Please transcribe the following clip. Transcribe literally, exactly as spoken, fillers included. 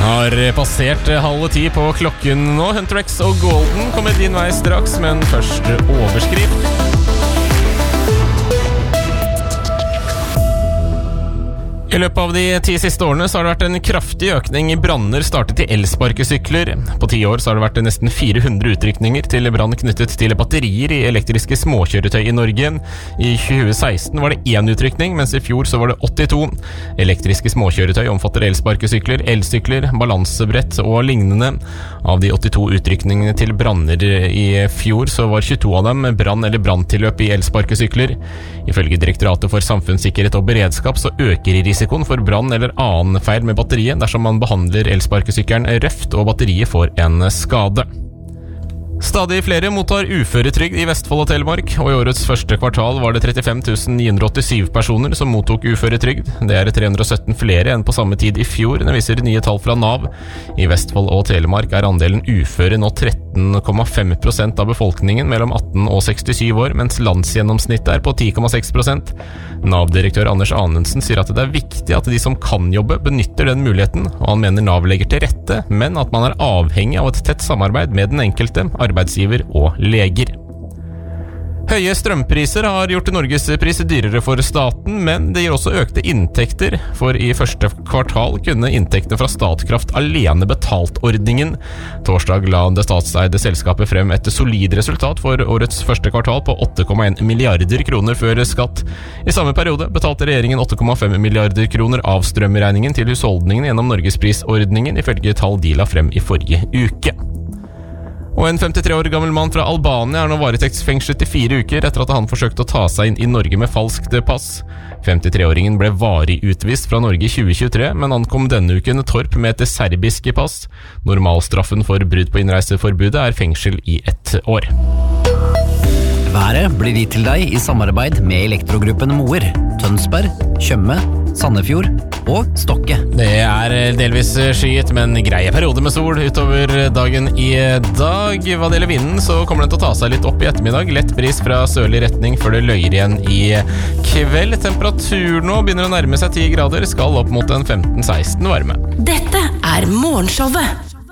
Har passert halv ti på klokken nå. Hunter X og Golden kommer din vei straks, men først overskrift. I løpet av de ti siste årene så har det vært en kraftig økning i branner startet i elsparkesykler. På ti år så har det vært nesten fire hundre utrykninger til brann knyttet til batterier i elektriske småkjøretøy i Norge. I tjue seksten var det én utrykning, mens i fjor så var det åttito. Elektriske småkjøretøy omfatter elsparkesykler, elsykler, balansebrett og lignende. Av de åttito utrykningene til branner i fjor så var tjueto av dem brann eller branntilløp i elsparkesykler. Ifølge Direktoratet for samfunnssikkerhet og beredskap så øker i risikoen for brann eller annen feil med batteriet dersom man behandler elsparkesykkelen røft og batteriet får en skade. Stadig flere mottar uføretrygd i Vestfold og Telemark, og i årets første kvartal var det trettifem tusen ni hundre åttisyv personer som mottok uføretrygd. Det er tre hundre og sytten flere enn på samme tid i fjor, det viser nye tall fra Nav. I Vestfold og Telemark er andelen uføre nå tretten komma fem prosent av befolkningen mellom atten og sekstisju år, mens landsgjennomsnittet er på ti komma seks prosent. Nav-direktør Anders Anundsen sier at det er viktig at de som kan jobbe benytter den muligheten, og han mener Nav legger til rette, men at man er avhengig av et tett samarbeid med den enkelte, arbeidsgiver og leger. Høye strømpriser har gjort Norgespris dyrere for staten, men det gir også økte inntekter, for i første kvartal kunne inntektene fra Statkraft alene betalt ordningen. Torsdag la det statseide selskapet frem et solid resultat for årets første kvartal på åtte komma en milliarder kroner før skatt. I samme periode betalte regjeringen åtte komma fem milliarder kroner av strømregningen til husholdningene gjennom Norgesprisordningen, ifølge tall de la frem i forrige uke. Og en femtitre år gammel mann fra Albania er nå varetektsfengslet i fire uker etter at han forsøkte å ta seg inn i Norge med falskt pass. femtitre-åringen ble varig utvist fra Norge i tjue tjuetre, men ankom denne uken Torp med et serbisk pass. Normalstraffen for brudd på innreiseforbudet er fengsel i ett år. Været blir gitt til deg i samarbeid med Elektrogruppen Moer, Tønsberg, Tjøme, Sandefjord og Stokke. Det er delvis skyet, men greie periode med sol utover dagen i dag. Hva det gjelder vinden, så kommer den til å ta seg litt opp i ettermiddag. Lett bris fra sørlig retning før det løyer igjen i kveld. Temperatur nå begynner å nærme seg ti grader, skal opp mot en femten seksten varme. Dette er Morgenshowet